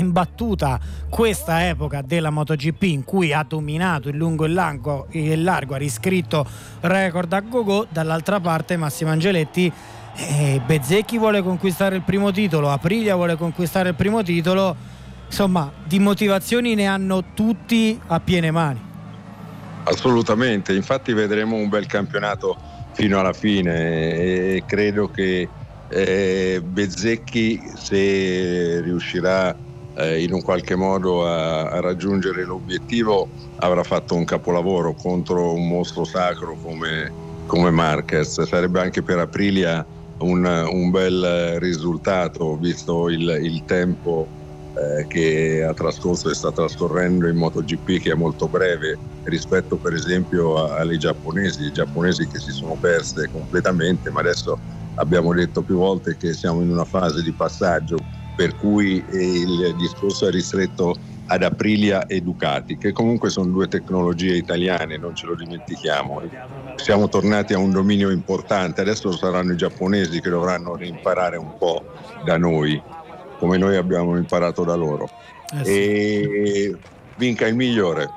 imbattuta questa epoca della MotoGP in cui ha dominato in lungo e largo, ha riscritto record a go-go. Dall'altra parte Massimo Angeletti, Bezzecchi vuole conquistare il primo titolo, Aprilia vuole conquistare il primo titolo, insomma di motivazioni ne hanno tutti a piene mani. Assolutamente, infatti vedremo un bel campionato fino alla fine e credo che Bezzecchi, se riuscirà in un qualche modo a raggiungere l'obiettivo, avrà fatto un capolavoro contro un mostro sacro come Marquez. Sarebbe anche per Aprilia un bel risultato, visto il tempo che ha trascorso e sta trascorrendo in MotoGP, che è molto breve rispetto per esempio alle giapponesi che si sono perse completamente, ma adesso abbiamo detto più volte che siamo in una fase di passaggio, per cui il discorso è ristretto ad Aprilia e Ducati, che comunque sono due tecnologie italiane, non ce lo dimentichiamo. Siamo tornati a un dominio importante, adesso saranno i giapponesi che dovranno imparare un po' da noi, come noi abbiamo imparato da loro. E vinca il migliore.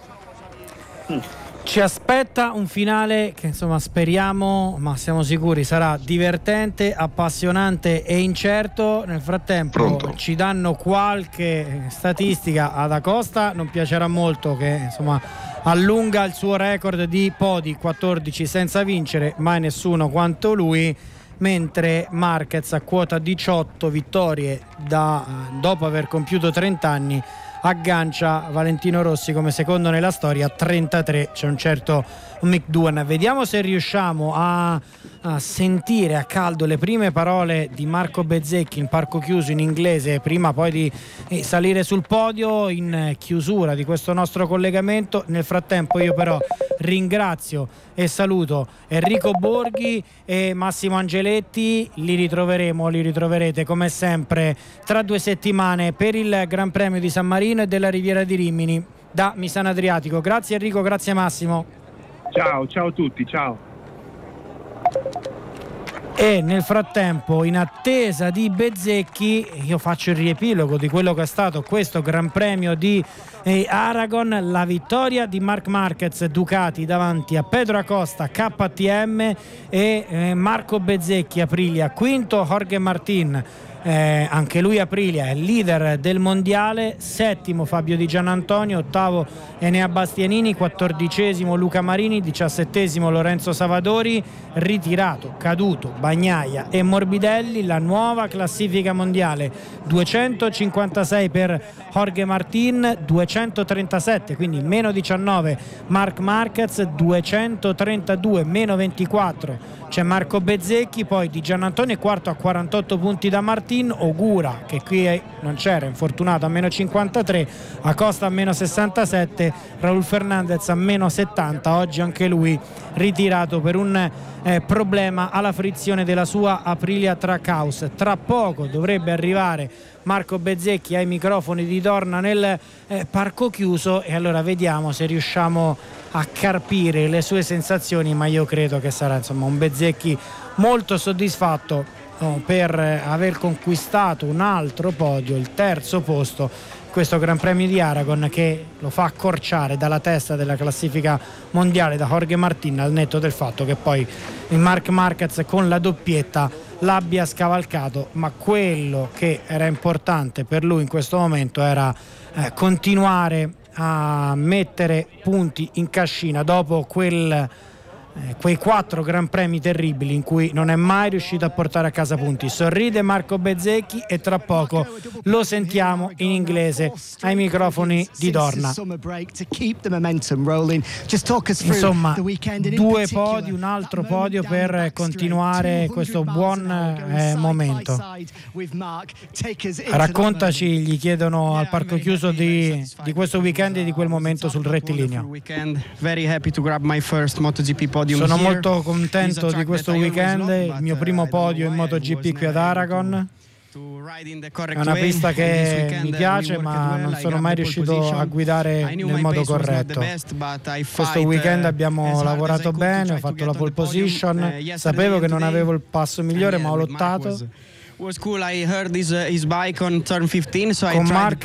Ci aspetta un finale che insomma speriamo, ma siamo sicuri sarà divertente, appassionante e incerto. Nel frattempo ci danno qualche statistica. Ad Acosta non piacerà molto, che insomma allunga il suo record di podi, 14 senza vincere, mai nessuno quanto lui, mentre Marquez a quota 18 vittorie dopo aver compiuto 30 anni aggancia Valentino Rossi come secondo nella storia, 33. C'è un certo Mick Doohan. Vediamo se riusciamo a sentire a caldo le prime parole di Marco Bezzecchi in parco chiuso in inglese, prima poi di salire sul podio in chiusura di questo nostro collegamento. Nel frattempo io però ringrazio e saluto Enrico Borghi e Massimo Angeletti. Li ritroverete come sempre tra 2 settimane per il Gran Premio di San Marino e della Riviera di Rimini da Misano Adriatico. Grazie Enrico, grazie Massimo. Ciao a tutti, ciao. E nel frattempo, in attesa di Bezzecchi, io faccio il riepilogo di quello che è stato questo Gran Premio di Aragon. La vittoria di Marc Marquez Ducati davanti a Pedro Acosta KTM e Marco Bezzecchi Aprilia. Quinto Jorge Martin, anche lui Aprilia, è leader del mondiale. Settimo Fabio Di Giannantonio, ottavo Enea Bastianini, 14° Luca Marini, 17° Lorenzo Savadori. Ritirato, caduto Bagnaia e Morbidelli. La nuova classifica mondiale: 256 per Jorge Martin, 237, quindi meno 19 Marc Marquez, 232 meno 24 c'è Marco Bezzecchi. Poi Di Giannantonio è quarto a 48 punti da Martin, Ogura che qui non c'era, infortunato, a meno 53, Acosta a meno 67, Raul Fernandez a meno 70, oggi anche lui ritirato per un problema alla frizione della sua Aprilia Trackhouse. Tra poco dovrebbe arrivare Marco Bezzecchi ai microfoni di Dorna nel parco chiuso, e allora vediamo se riusciamo a carpire le sue sensazioni, ma io credo che sarà insomma un Bezzecchi molto soddisfatto per aver conquistato un altro podio, il terzo posto, questo Gran Premio di Aragon, che lo fa accorciare dalla testa della classifica mondiale da Jorge Martin, al netto del fatto che poi il Marc Marquez con la doppietta l'abbia scavalcato. Ma quello che era importante per lui in questo momento era continuare a mettere punti in cascina dopo quei 4 Gran Premi terribili in cui non è mai riuscito a portare a casa punti. Sorride Marco Bezzecchi e tra poco lo sentiamo in inglese ai microfoni di Dorna. Insomma, 2 podi, un altro podio per continuare questo buon momento. Raccontaci, gli chiedono al parco chiuso di questo weekend e di quel momento sul rettilineo. Sono molto contento di questo weekend, il mio primo podio in MotoGP qui ad Aragon. È una pista che mi piace, ma non sono mai riuscito a guidare nel modo corretto. Questo weekend abbiamo lavorato bene, ho fatto la pole position, sapevo che non avevo il passo migliore, ma ho lottato. Con Marc